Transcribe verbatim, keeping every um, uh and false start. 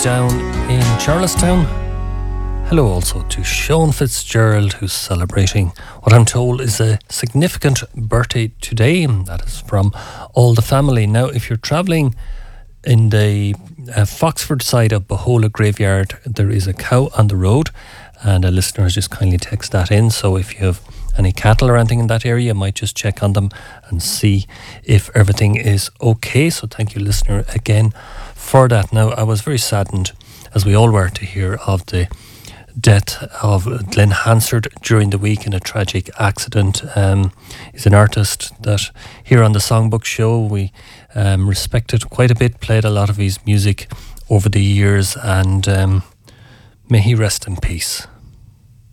down in Charlestown. Hello also to Sean Fitzgerald, who's celebrating what I'm told is a significant birthday today. That is from all the family. Now, if you're travelling in the uh, Foxford side of Bohola Graveyard, there is a cow on the road, and a listener has just kindly text that in. So if you have any cattle or anything in that area, you might just check on them and see if everything is okay. So thank you, listener, again for that. Now, I was very saddened, as we all were, to hear of the death of Glenn Hansard during the week in a tragic accident. Um, he's an artist that here on the Songbook Show we um, respected quite a bit, played a lot of his music over the years, and um, may he rest in peace.